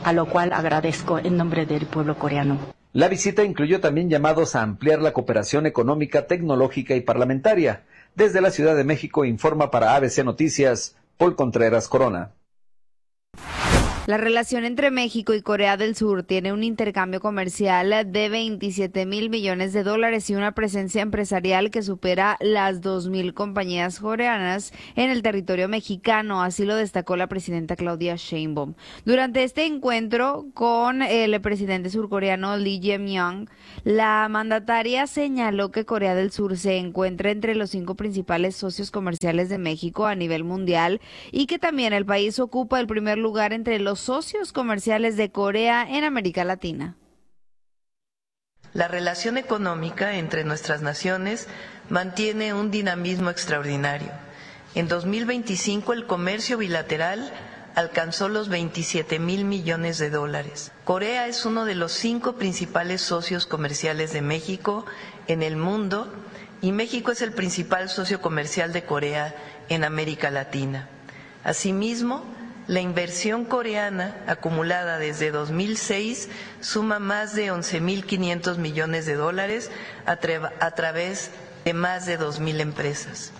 a lo cual agradezco en nombre del pueblo coreano. La visita incluyó también llamados a ampliar la cooperación económica, tecnológica y parlamentaria. Desde la Ciudad de México informa para ABC Noticias, Paul Contreras Corona. La relación entre México y Corea del Sur tiene un intercambio comercial de 27,000 millones de dólares y una presencia empresarial que supera las 2,000 compañías coreanas en el territorio mexicano, así lo destacó la presidenta Claudia Sheinbaum. Durante este encuentro con el presidente surcoreano Lee Jae-myung, la mandataria señaló que Corea del Sur se encuentra entre los 5 principales socios comerciales de México a nivel mundial y que también el país ocupa el primer lugar entre los socios comerciales de Corea en América Latina. La relación económica entre nuestras naciones mantiene un dinamismo extraordinario. En 2025 el comercio bilateral alcanzó los 27,000 millones de dólares. Corea es uno de los 5 principales socios comerciales de México en el mundo y México es el principal socio comercial de Corea en América Latina. Asimismo, la inversión coreana acumulada desde 2006 suma más de 11,500 millones de dólares a través de más de 2,000 empresas.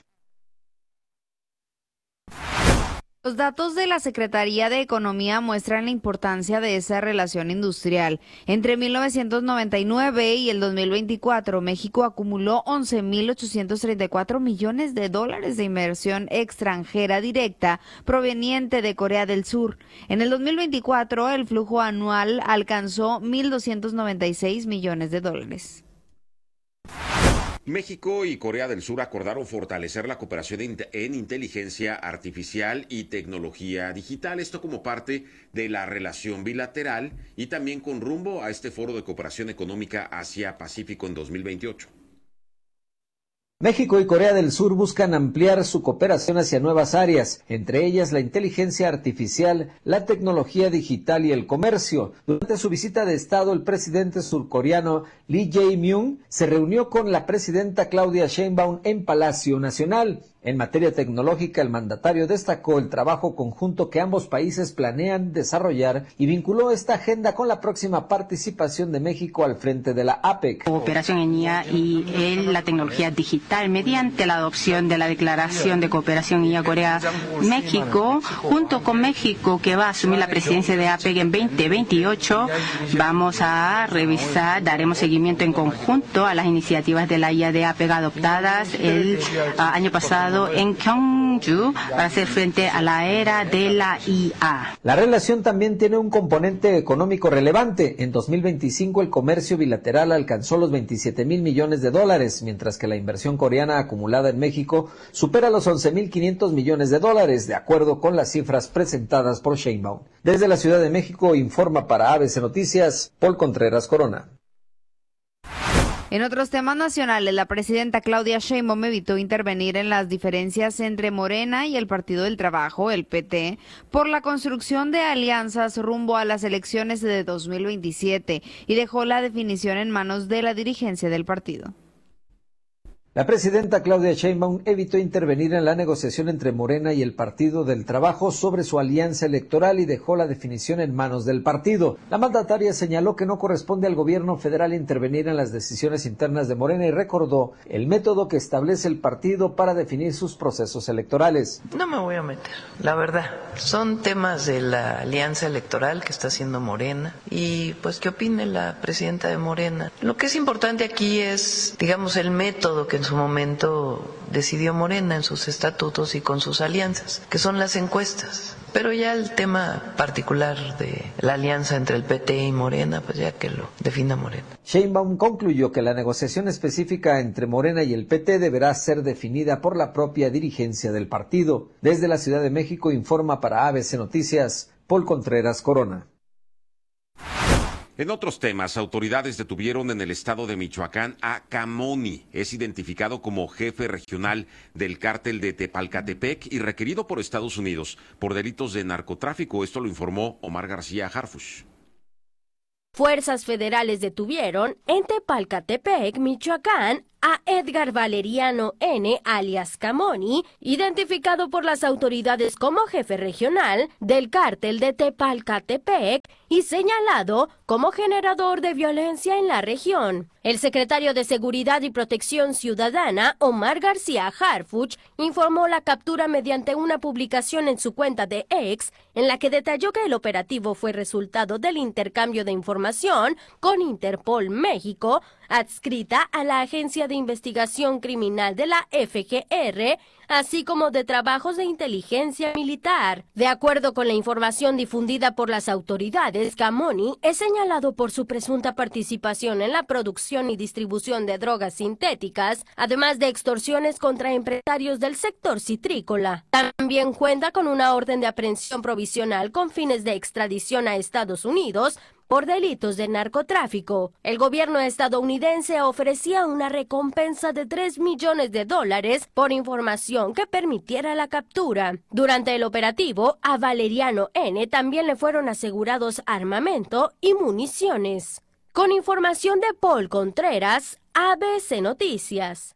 Los datos de la Secretaría de Economía muestran la importancia de esa relación industrial. Entre 1999 y el 2024, México acumuló 11,834 millones de dólares de inversión extranjera directa proveniente de Corea del Sur. En el 2024, el flujo anual alcanzó 1,296 millones de dólares. México y Corea del Sur acordaron fortalecer la cooperación en inteligencia artificial y tecnología digital, esto como parte de la relación bilateral y también con rumbo a este foro de cooperación económica Asia-Pacífico en 2028. México y Corea del Sur buscan ampliar su cooperación hacia nuevas áreas, entre ellas la inteligencia artificial, la tecnología digital y el comercio. Durante su visita de Estado, el presidente surcoreano Lee Jae-myung se reunió con la presidenta Claudia Sheinbaum en Palacio Nacional. En materia tecnológica, el mandatario destacó el trabajo conjunto que ambos países planean desarrollar y vinculó esta agenda con la próxima participación de México al frente de la APEC. Cooperación en IA y en la tecnología digital mediante la adopción de la Declaración de Cooperación IA-Corea-México, junto con México, que va a asumir la presidencia de APEC en 2028, vamos a revisar, daremos seguimiento en conjunto a las iniciativas de la IA de APEC adoptadas el año pasado en Gyeongju para hacer frente a la era de la IA. La relación también tiene un componente económico relevante. En 2025 el comercio bilateral alcanzó los 27,000 millones de dólares, mientras que la inversión coreana acumulada en México supera los 11,500 millones de dólares, de acuerdo con las cifras presentadas por Sheinbaum. Desde la Ciudad de México informa para ABC Noticias, Paul Contreras Corona. En otros temas nacionales, la presidenta Claudia Sheinbaum evitó intervenir en las diferencias entre Morena y el Partido del Trabajo, el PT, por la construcción de alianzas rumbo a las elecciones de 2027 y dejó la definición en manos de la dirigencia del partido. La presidenta Claudia Sheinbaum evitó intervenir en la negociación entre Morena y el Partido del Trabajo sobre su alianza electoral y dejó la definición en manos del partido. La mandataria señaló que no corresponde al gobierno federal intervenir en las decisiones internas de Morena y recordó el método que establece el partido para definir sus procesos electorales. No me voy a meter, la verdad. Son temas de la alianza electoral que está haciendo Morena y pues qué opine la presidenta de Morena. Lo que es importante aquí es, digamos, el método que en su momento decidió Morena en sus estatutos y con sus alianzas, que son las encuestas. Pero ya el tema particular de la alianza entre el PT y Morena, pues ya que lo defina Morena. Sheinbaum concluyó que la negociación específica entre Morena y el PT deberá ser definida por la propia dirigencia del partido. Desde la Ciudad de México informa para ABC Noticias, Paul Contreras Corona. En otros temas, autoridades detuvieron en el estado de Michoacán a Camoni. Es identificado como jefe regional del cártel de Tepalcatepec y requerido por Estados Unidos por delitos de narcotráfico. Esto lo informó Omar García Harfuch. Fuerzas federales detuvieron en Tepalcatepec, Michoacán, a Edgar Valeriano N., alias Camoni, identificado por las autoridades como jefe regional del cártel de Tepalcatepec y señalado como generador de violencia en la región. El secretario de Seguridad y Protección Ciudadana, Omar García Harfuch, informó la captura mediante una publicación en su cuenta de X, en la que detalló que el operativo fue resultado del intercambio de información con Interpol México, adscrita a la Agencia de Investigación Criminal de la FGR, así como de trabajos de inteligencia militar. De acuerdo con la información difundida por las autoridades, Camoni es señalado por su presunta participación en la producción y distribución de drogas sintéticas, además de extorsiones contra empresarios del sector citrícola. También cuenta con una orden de aprehensión provisional con fines de extradición a Estados Unidos por delitos de narcotráfico. El gobierno estadounidense ofrecía una recompensa de $3 millones por información que permitiera la captura. Durante el operativo, a Valeriano N. también le fueron asegurados armamento y municiones. Con información de Paul Contreras, ABC Noticias.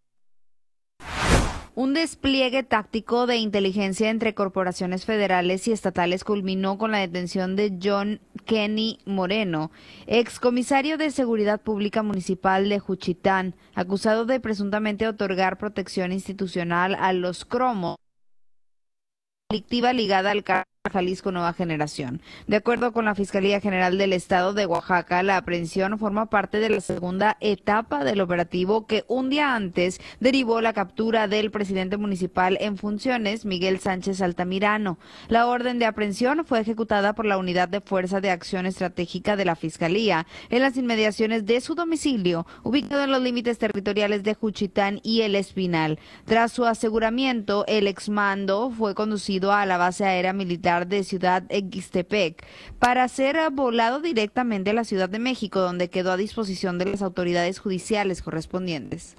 Un despliegue táctico de inteligencia entre corporaciones federales y estatales culminó con la detención de John Kenny Moreno, excomisario de Seguridad Pública Municipal de Juchitán, acusado de presuntamente otorgar protección institucional a los cromos, delictiva ligada al cártel Jalisco Nueva Generación. De acuerdo con la Fiscalía General del Estado de Oaxaca, la aprehensión forma parte de la segunda etapa del operativo que un día antes derivó la captura del presidente municipal en funciones, Miguel Sánchez Altamirano. La orden de aprehensión fue ejecutada por la Unidad de Fuerza de Acción Estratégica de la Fiscalía en las inmediaciones de su domicilio, ubicado en los límites territoriales de Juchitán y El Espinal. Tras su aseguramiento, el exmando fue conducido a la base aérea militar de Ciudad Ixtepec para ser volado directamente a la Ciudad de México, donde quedó a disposición de las autoridades judiciales correspondientes.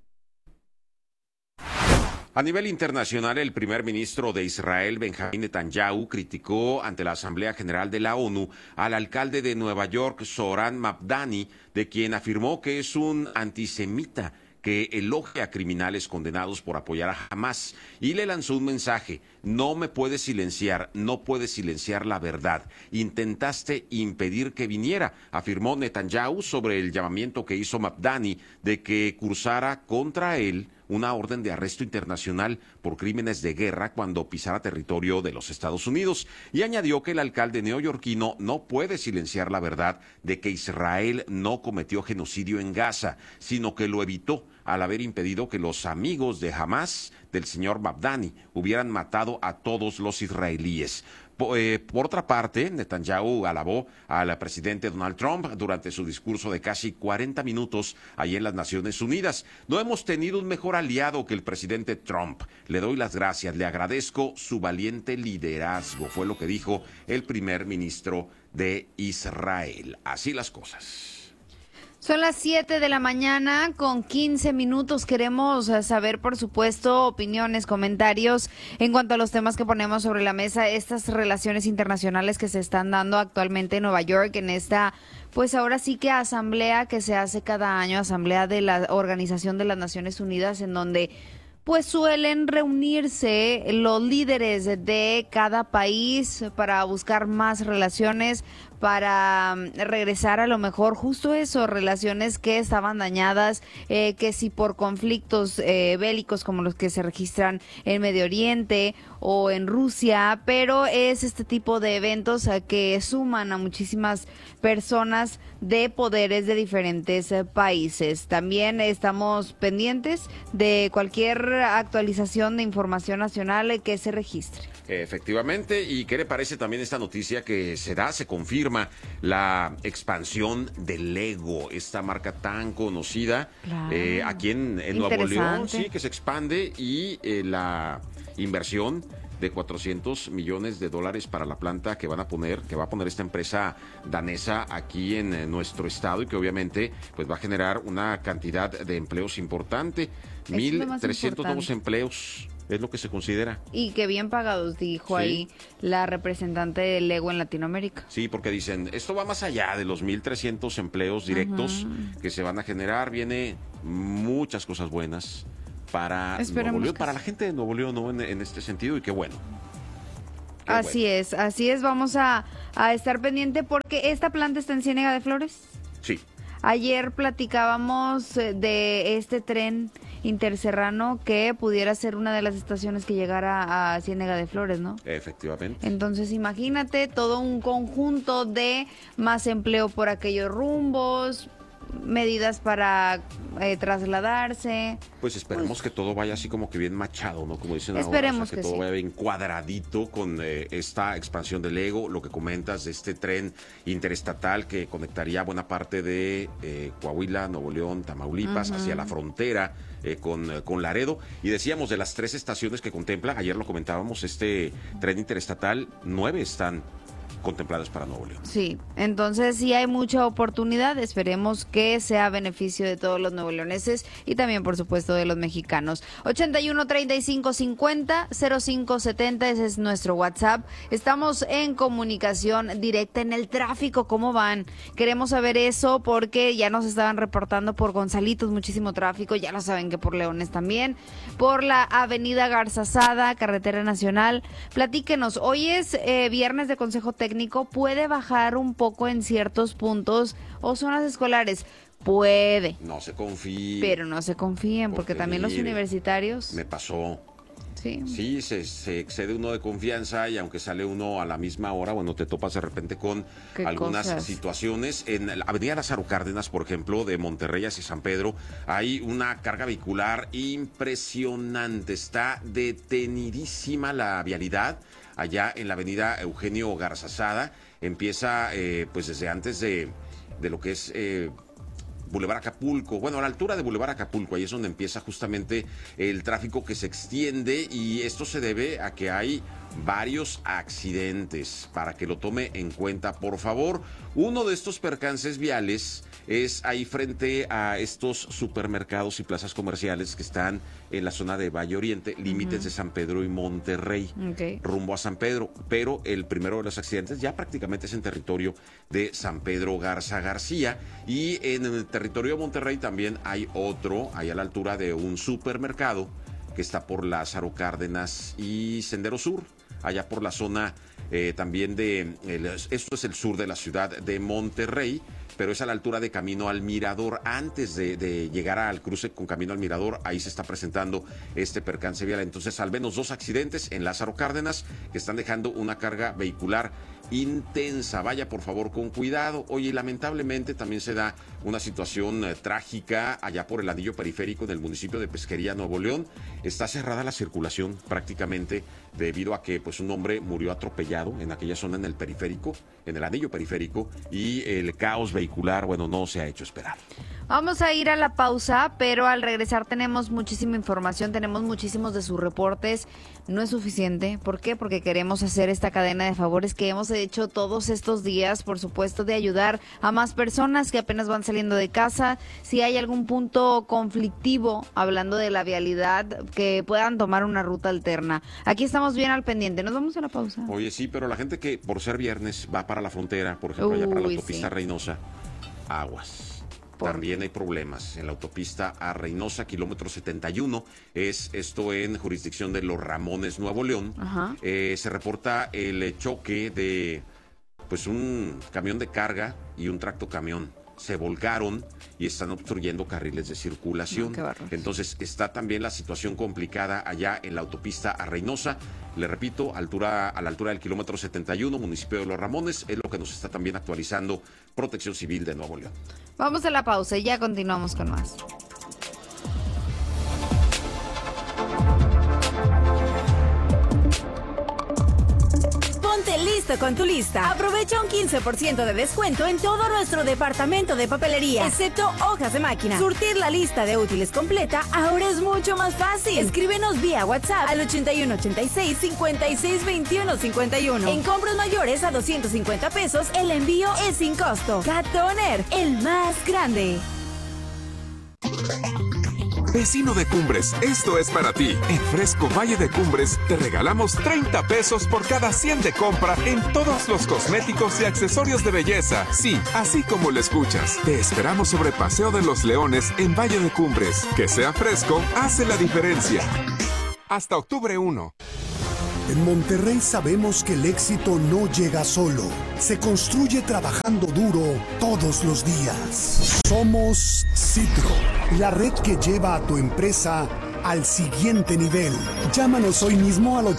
A nivel internacional, el primer ministro de Israel, Benjamín Netanyahu, criticó ante la Asamblea General de la ONU al alcalde de Nueva York, Zohran Mamdani, de quien afirmó que es un antisemita que elogia a criminales condenados por apoyar a Hamas, y le lanzó un mensaje: no me puedes silenciar, no puedes silenciar la verdad. Intentaste impedir que viniera, afirmó Netanyahu sobre el llamamiento que hizo Mamdani de que cursara contra él una orden de arresto internacional por crímenes de guerra cuando pisara territorio de los Estados Unidos, y añadió que el alcalde neoyorquino no puede silenciar la verdad de que Israel no cometió genocidio en Gaza, sino que lo evitó al haber impedido que los amigos de Hamas, del señor Mamdani, hubieran matado a todos los israelíes. Por otra parte, Netanyahu alabó al presidente Donald Trump durante su discurso de casi 40 minutos allí en las Naciones Unidas. No hemos tenido un mejor aliado que el presidente Trump. Le doy las gracias, le agradezco su valiente liderazgo, fue lo que dijo el primer ministro de Israel. Así las cosas. Son las 7 de la mañana con 15 minutos. Queremos saber, por supuesto, opiniones, comentarios en cuanto a los temas que ponemos sobre la mesa, estas relaciones internacionales que se están dando actualmente en Nueva York, en esta, pues ahora sí que asamblea que se hace cada año, asamblea de la Organización de las Naciones Unidas, en donde pues suelen reunirse los líderes de cada país para buscar más relaciones, para regresar a lo mejor justo eso, relaciones que estaban dañadas, que si por conflictos bélicos como los que se registran en Medio Oriente o en Rusia, pero es este tipo de eventos que suman a muchísimas personas de poderes de diferentes países. También estamos pendientes de cualquier actualización de información nacional que se registre. Efectivamente, ¿y qué le parece también esta noticia que se confirma la expansión de Lego, esta marca tan conocida, claro, aquí en Nuevo León, sí, que se expande, y la inversión de $400 millones para la planta que va a poner esta empresa danesa aquí en nuestro estado, y que obviamente pues va a generar una cantidad de empleos importante, 1,300 nuevos empleos es lo que se considera. Y que bien pagados, dijo Sí. ahí la representante de Lego en Latinoamérica. Sí, porque dicen, esto va más allá de los 1,300 empleos directos que se van a generar, viene muchas cosas buenas para Esperemos Nuevo León, que para sí. la gente de Nuevo León, ¿no? En este sentido, y qué bueno. Qué Así es, vamos a estar pendiente porque esta planta está en Ciénega de Flores. Sí. Ayer platicábamos de este tren interserrano que pudiera ser una de las estaciones que llegara a Ciénega de Flores, ¿no? Efectivamente. Entonces imagínate todo un conjunto de más empleo por aquellos rumbos, medidas para trasladarse. Pues esperemos que todo vaya así como que bien machado, ¿no? Como dicen ahora, Esperemos que que todo sí. vaya bien cuadradito con esta expansión del Lego, lo que comentas de este tren interestatal que conectaría buena parte de Coahuila, Nuevo León, Tamaulipas, hacia la frontera con Laredo. Y decíamos de las 3 estaciones que contempla, ayer lo comentábamos, este tren interestatal, 9 están contempladas para Nuevo León. Sí, entonces sí hay mucha oportunidad, esperemos que sea beneficio de todos los nuevoleoneses y también por supuesto de los mexicanos. 81 35 50 05 70, ese es nuestro WhatsApp. Estamos en comunicación directa en el tráfico, ¿cómo van? Queremos saber eso porque ya nos estaban reportando por Gonzalitos muchísimo tráfico, ya lo saben que por Leones también, por la avenida Garzazada, carretera nacional. Platíquenos, hoy es viernes de consejo técnico, ¿puede bajar un poco en ciertos puntos o zonas escolares? Puede, No se confíe. pero no se confíen porque también los mire, universitarios... Me pasó. Sí. Sí, se excede uno de confianza y aunque sale uno a la misma hora, bueno, te topas de repente con ¿Qué algunas cosas? situaciones. En la avenida Lázaro Cárdenas, por ejemplo, de Monterrey hacia San Pedro, hay una carga vehicular impresionante. Está detenidísima la vialidad. Allá en la avenida Eugenio Garzazada, empieza pues desde antes de lo que es Boulevard Acapulco, bueno, a la altura de Boulevard Acapulco, ahí es donde empieza justamente el tráfico que se extiende y esto se debe a que hay varios accidentes, para que lo tome en cuenta, por favor. Uno de estos percances viales es ahí frente a estos supermercados y plazas comerciales que están en la zona de Valle Oriente, límites de San Pedro y Monterrey, rumbo a San Pedro, pero el primero de los accidentes ya prácticamente es en territorio de San Pedro Garza García y en el territorio de Monterrey también hay otro, ahí a la altura de un supermercado que está por Lázaro Cárdenas y Sendero Sur, allá por la zona también esto es el sur de la ciudad de Monterrey, pero es a la altura de Camino al Mirador. Antes de llegar al cruce con Camino al Mirador, ahí se está presentando este percance vial. Entonces, al menos 2 accidentes en Lázaro Cárdenas que están dejando una carga vehicular intensa. Vaya por favor con cuidado. Oye, lamentablemente también se da una situación trágica allá por el anillo periférico del municipio de Pesquería, Nuevo León. Está cerrada la circulación prácticamente debido a que pues un hombre murió atropellado en aquella zona en el periférico, en el anillo periférico, y el caos vehicular, bueno, no se ha hecho esperar. Vamos a ir a la pausa, pero al regresar tenemos muchísima información, tenemos muchísimos de sus reportes. No es suficiente. ¿Por qué? Porque queremos hacer esta cadena de favores que hemos hecho todos estos días, por supuesto, de ayudar a más personas que apenas van saliendo de casa. Si hay algún punto conflictivo, hablando de la vialidad, que puedan tomar una ruta alterna. Aquí estamos bien al pendiente. Nos vamos a la pausa. Oye, sí, pero la gente que por ser viernes va para la frontera, por ejemplo, allá para la autopista sí. Reynosa, aguas. También hay problemas en la autopista a Reynosa, kilómetro 71, esto en jurisdicción de Los Ramones, Nuevo León. Se reporta el choque de pues un camión de carga y un tractocamión. Se volcaron y están obstruyendo carriles de circulación. Entonces está también la situación complicada allá en la autopista a Reynosa. Le repito, a la altura del kilómetro 71, municipio de Los Ramones, es lo que nos está también actualizando Protección Civil de Nuevo León. Vamos a la pausa y ya continuamos con más. Ponte listo con tu lista. Aprovecha un 15% de descuento en todo nuestro departamento de papelería, excepto hojas de máquina. Surtir la lista de útiles completa ahora es mucho más fácil. Escríbenos vía WhatsApp al 8186 5621 51. En compras mayores a 250 pesos, el envío es sin costo. Cat Toner, el más grande. Vecino de Cumbres, esto es para ti. En Fresco Valle de Cumbres te regalamos 30 pesos por cada 100 de compra en todos los cosméticos y accesorios de belleza. Sí, así como lo escuchas. Te esperamos sobre Paseo de los Leones en Valle de Cumbres. Que sea fresco hace la diferencia. Hasta octubre 1. En Monterrey sabemos que el éxito no llega solo, se construye trabajando duro todos los días. Somos Citro, la red que lleva a tu empresa al siguiente nivel. Llámanos hoy mismo al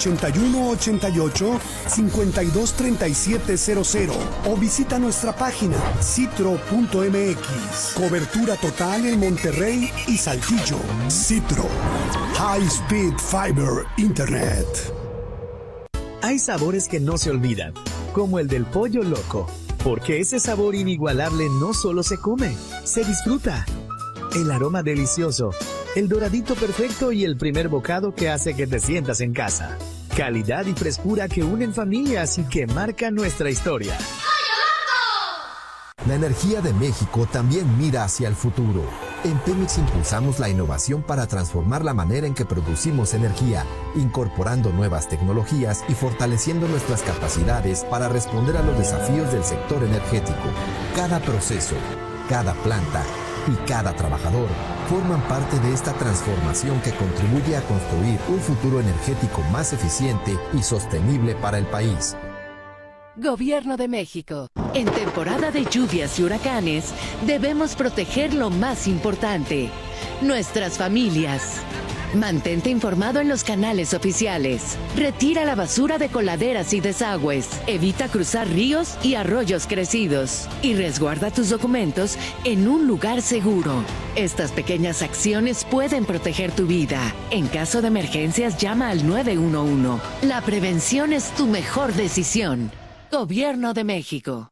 8188-523700 o visita nuestra página citro.mx. Cobertura total en Monterrey y Saltillo. Citro, High Speed Fiber Internet. Hay sabores que no se olvidan, como el del pollo loco, porque ese sabor inigualable no solo se come, se disfruta. El aroma delicioso, el doradito perfecto y el primer bocado que hace que te sientas en casa. Calidad y frescura que unen familias y que marcan nuestra historia. La energía de México también mira hacia el futuro. En Pemex impulsamos la innovación para transformar la manera en que producimos energía, incorporando nuevas tecnologías y fortaleciendo nuestras capacidades para responder a los desafíos del sector energético. Cada proceso, cada planta y cada trabajador forman parte de esta transformación que contribuye a construir un futuro energético más eficiente y sostenible para el país. Gobierno de México. En temporada de lluvias y huracanes, debemos proteger lo más importante, nuestras familias. Mantente informado en los canales oficiales. Retira la basura de coladeras y desagües. Evita cruzar ríos y arroyos crecidos. Y resguarda tus documentos en un lugar seguro. Estas pequeñas acciones pueden proteger tu vida. En caso de emergencias, llama al 911. La prevención es tu mejor decisión. Gobierno de México.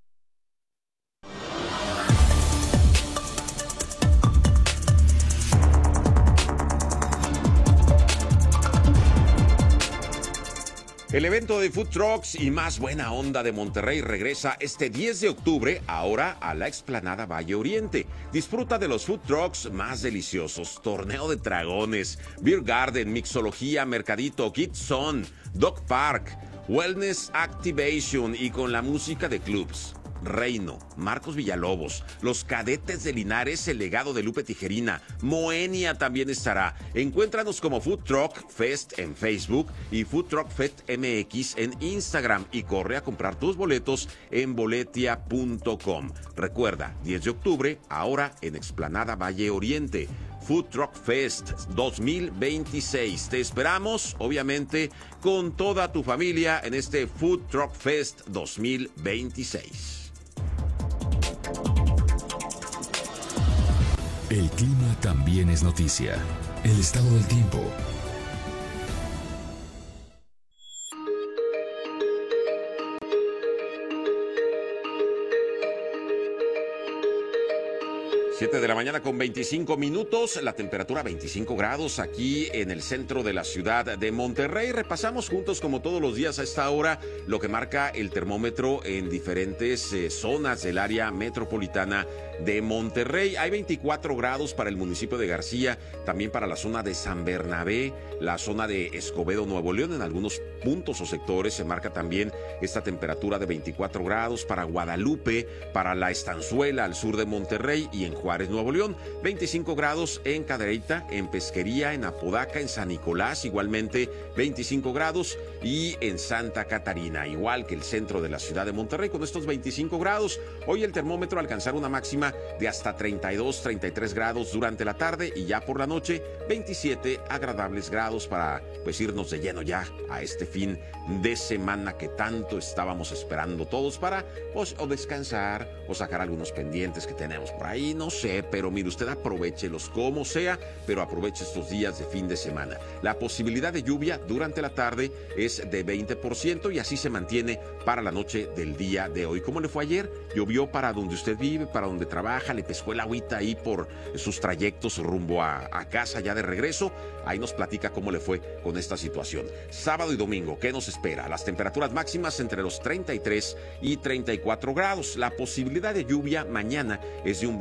El evento de Food Trucks y más buena onda de Monterrey regresa este 10 de octubre, ahora a la explanada Valle Oriente. Disfruta de los Food Trucks más deliciosos, torneo de dragones, Beer Garden, mixología, mercadito, Kids Zone, Dog Park, Wellness Activation y con la música de clubs. Reino, Marcos Villalobos, los Cadetes de Linares, el legado de Lupe Tijerina, Moenia también estará. Encuéntranos como Food Truck Fest en Facebook y Food Truck Fest MX en Instagram y corre a comprar tus boletos en boletia.com. Recuerda, 10 de octubre, ahora en Explanada Valle Oriente. Food Truck Fest 2026. Te esperamos, obviamente, con toda tu familia en este Food Truck Fest 2026. El clima también es noticia. El estado del tiempo. Siete de la mañana con 25 minutos, la temperatura 25 grados aquí en el centro de la ciudad de Monterrey. Repasamos juntos como todos los días a esta hora lo que marca el termómetro en diferentes zonas del área metropolitana de Monterrey. Hay 24 grados para el municipio de García, también para la zona de San Bernabé, la zona de Escobedo, Nuevo León. En algunos puntos o sectores se marca también esta temperatura de 24 grados para Guadalupe, para la Estanzuela al sur de Monterrey y en Juárez, Nuevo León. 25 grados en Cadereyta, en Pesquería, en Apodaca, en San Nicolás, igualmente 25 grados y en Santa Catarina, igual que el centro de la ciudad de Monterrey con estos 25 grados. Hoy el termómetro alcanzará una máxima de hasta 32, 33 grados durante la tarde y ya por la noche 27 agradables grados para pues irnos de lleno ya a este fin de semana que tanto estábamos esperando todos para pues o descansar o sacar algunos pendientes que tenemos por ahí, no sé, pero mire usted, aprovéchelos como sea, pero aproveche estos días de fin de semana. La posibilidad de lluvia durante la tarde es de 20% y así se mantiene para la noche del día de hoy. ¿Cómo le fue ayer? Llovió para donde usted vive, para donde trabaja, le pescó el agüita ahí por sus trayectos rumbo a casa ya de regreso. Ahí nos platica cómo le fue con esta situación. Sábado y domingo, ¿qué nos espera? Las temperaturas máximas entre los 33 y 34 grados. La posibilidad de lluvia mañana es de un 20%.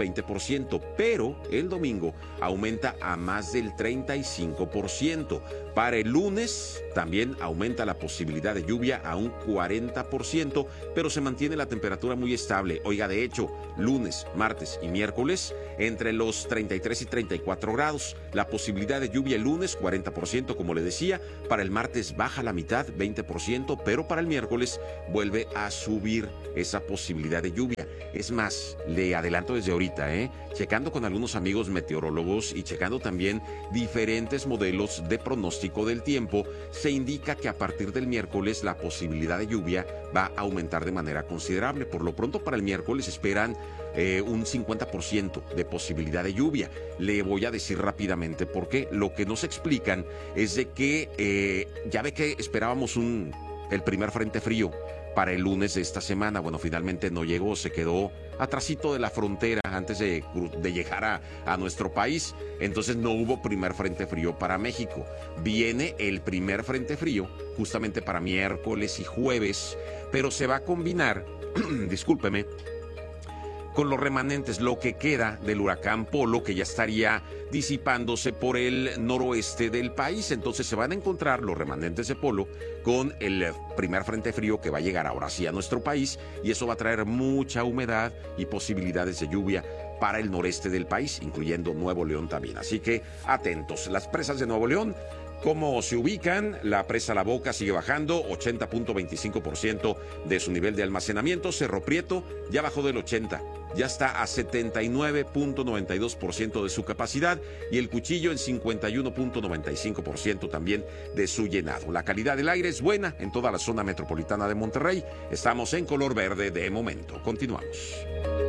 20%, pero el domingo aumenta a más del 35%. Para el lunes también aumenta la posibilidad de lluvia a un 40%, pero se mantiene la temperatura muy estable. Oiga, de hecho, lunes, martes y miércoles entre los 33 y 34 grados. La posibilidad de lluvia el lunes 40%, como le decía. Para el martes baja la mitad, 20%, pero para el miércoles vuelve a subir esa posibilidad de lluvia. Es más, le adelanto desde ahorita, checando con algunos amigos meteorólogos y checando también diferentes modelos de pronóstico del tiempo, se indica que a partir del miércoles la posibilidad de lluvia va a aumentar de manera considerable. Por lo pronto, para el miércoles esperan un 50% de posibilidad de lluvia. Le voy a decir rápidamente por qué. Lo que nos explican es de que ya ve que esperábamos el primer frente frío para el lunes de esta semana. Bueno, finalmente no llegó, se quedó atrasito de la frontera antes de llegar a nuestro país. Entonces no hubo primer frente frío para México. Viene el primer frente frío justamente para miércoles y jueves, pero se va a combinar, discúlpeme, con los remanentes, lo que queda del huracán Polo, que ya estaría disipándose por el noroeste del país. Entonces se van a encontrar los remanentes de Polo con el primer frente frío que va a llegar ahora sí a nuestro país, y eso va a traer mucha humedad y posibilidades de lluvia para el noreste del país, incluyendo Nuevo León también. Así que atentos. Las presas de Nuevo León, ¿cómo se ubican? La presa La Boca sigue bajando, 80.25% de su nivel de almacenamiento. Cerro Prieto ya bajó del 80%, ya está a 79.92% de su capacidad, y el Cuchillo en 51.95% también de su llenado. La calidad del aire es buena en toda la zona metropolitana de Monterrey. Estamos en color verde de momento. Continuamos.